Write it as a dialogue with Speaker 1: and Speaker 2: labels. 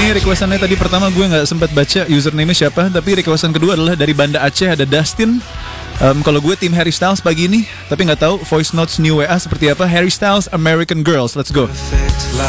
Speaker 1: Ini requestannya tadi pertama gue nggak sempat baca username-nya siapa, tapi requestan kedua adalah dari Banda Aceh, ada Dustin. Kalau gue tim Harry Styles pagi ini, tapi nggak tahu voice notes new WA seperti apa. Harry Styles American Girls, let's go.